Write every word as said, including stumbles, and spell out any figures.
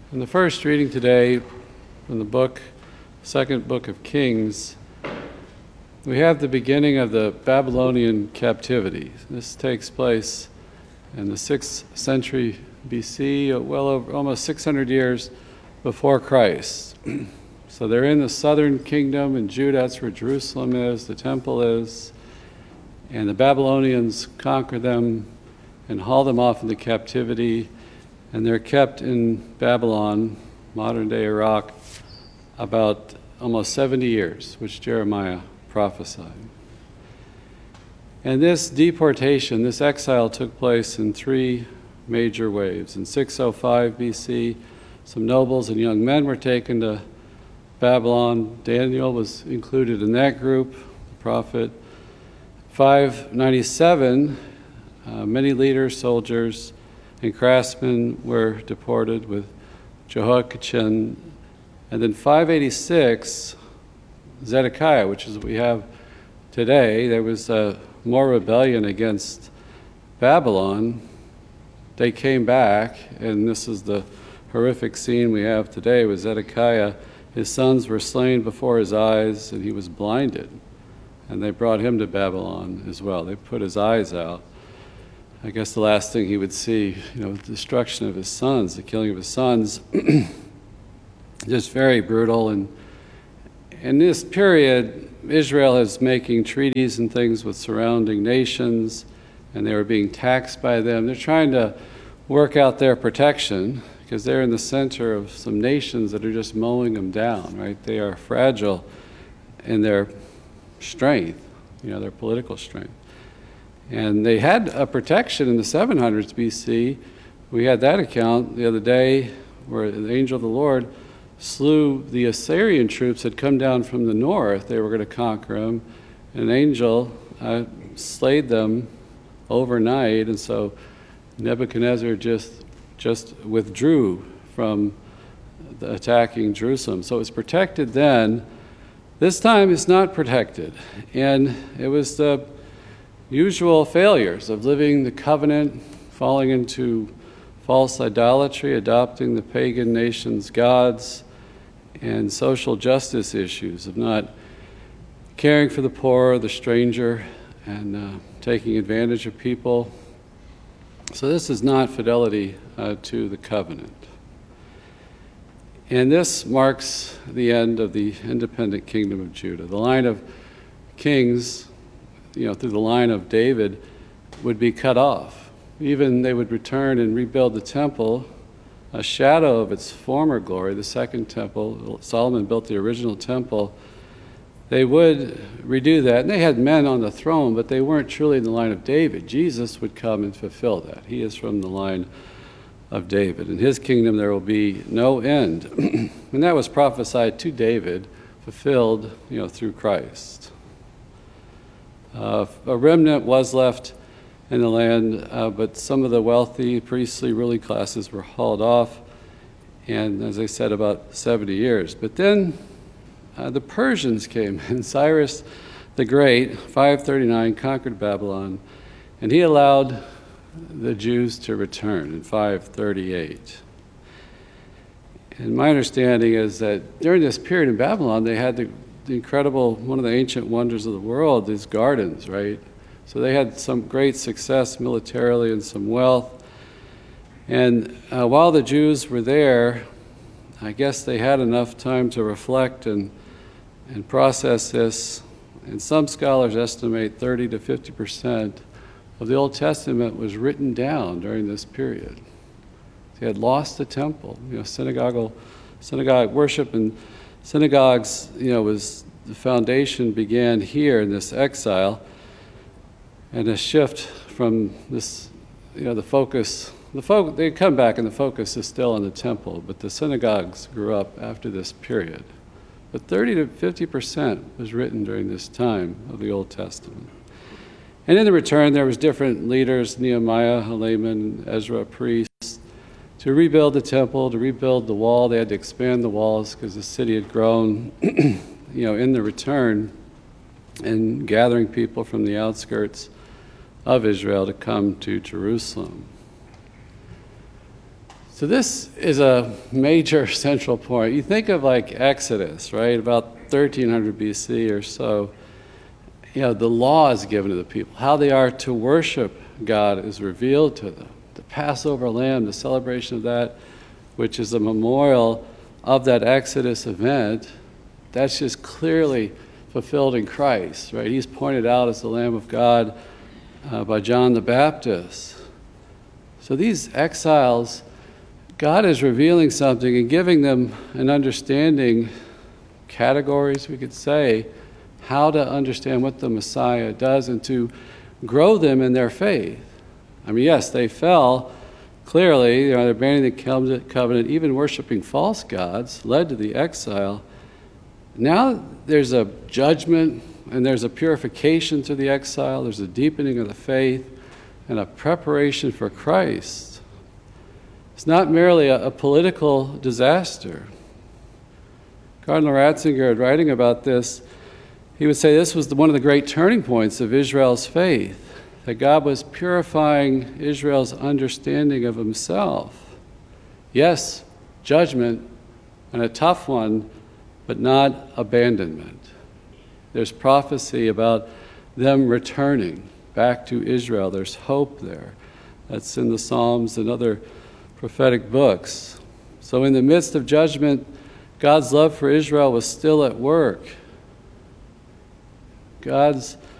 In the first reading today from the book, second book of Kings, we have the beginning of the Babylonian captivity. This takes place in the sixth century B C, well over almost six hundred years before Christ. So they're in the southern kingdom in Judah, that's where Jerusalem is, the temple is, and the Babylonians conquer them and haul them off into captivity, and they're kept in Babylon, modern-day Iraq, about almost seventy years, which Jeremiah prophesied. And this deportation, this exile, took place in three major waves. In six oh five B C, some nobles and young men were taken to Babylon. Daniel was included in that group, the prophet. five ninety-seven, uh, many leaders, soldiers, and craftsmen were deported with Jehoiachin. And then five eighty-six, Zedekiah, which is what we have today, there was uh, more rebellion against Babylon. They came back, and this is the horrific scene we have today with Zedekiah. His sons were slain before his eyes, and he was blinded. And they brought him to Babylon as well. They put his eyes out. I guess the last thing he would see, you know, the destruction of his sons, the killing of his sons, just very brutal. And in this period, Israel is making treaties and things with surrounding nations, and they were being taxed by them. They're trying to work out their protection because they're in the center of some nations that are just mowing them down, right? They are fragile in their strength, you know, their political strength. And they had a protection in the seven hundreds B C. We had that account the other day where the angel of the Lord slew the Assyrian troops that had come down from the north. They were going to conquer them. An angel uh, slayed them overnight, and so Nebuchadnezzar just just withdrew from the attacking Jerusalem. So it was protected then. This time it's not protected. And it was the usual failures of living the covenant, falling into false idolatry, adopting the pagan nation's gods, and social justice issues of not caring for the poor, the stranger, and uh, taking advantage of people. So this is not fidelity uh, to the covenant. And this marks the end of the independent kingdom of Judah. The line of kings, you know, through the line of David, would be cut off. Even they would return and rebuild the temple, a shadow of its former glory, the second temple. Solomon built the original temple. They would redo that, and they had men on the throne, but they weren't truly in the line of David. Jesus would come and fulfill that. He is from the line of David. In his kingdom there will be no end. And that was prophesied to David, fulfilled, you know, through Christ. Uh, a remnant was left in the land, uh, but some of the wealthy, priestly, ruling classes were hauled off, and as I said, about seventy years. But then uh, the Persians came, and Cyrus the Great, five thirty-nine, conquered Babylon, and he allowed the Jews to return in five thirty-eight. And my understanding is that during this period in Babylon, they had the the incredible, one of the ancient wonders of the world, these gardens, right? So they had some great success militarily and some wealth. And uh, while the Jews were there, I guess they had enough time to reflect and and process this. And some scholars estimate thirty to fifty percent of the Old Testament was written down during this period. They had lost the temple, you know, synagogal, synagogue worship and synagogues, you know, was the foundation began here in this exile, and a shift from this, you know, the focus, the fo- they come back and the focus is still on the temple, but the synagogues grew up after this period. But thirty to fifty percent was written during this time of the Old Testament. And in the return, there was different leaders, Nehemiah, Helaman, Ezra, priests, to rebuild the temple, to rebuild the wall. They had to expand the walls because the city had grown, you know, in the return, and gathering people from the outskirts of Israel to come to Jerusalem. So this is a major central point. You think of like Exodus, right, about thirteen hundred B C or so. You know, the law is given to the people. How they are to worship God is revealed to them. The Passover lamb, the celebration of that, which is a memorial of that Exodus event, that's just clearly fulfilled in Christ, right? He's pointed out as the Lamb of God uh, by John the Baptist. So these exiles, God is revealing something and giving them an understanding, categories we could say, how to understand what the Messiah does and to grow them in their faith. I mean, yes, they fell, clearly, you know, they're abandoning the covenant, even worshiping false gods, led to the exile. Now there's a judgment and there's a purification through the exile, there's a deepening of the faith and a preparation for Christ. It's not merely a, a political disaster. Cardinal Ratzinger, writing about this, he would say this was the, one of the great turning points of Israel's faith, that God was purifying Israel's understanding of himself. Yes, judgment, and a tough one, but not abandonment. There's prophecy about them returning back to Israel. There's hope there. That's in the Psalms and other prophetic books. So in the midst of judgment, God's love for Israel was still at work. God's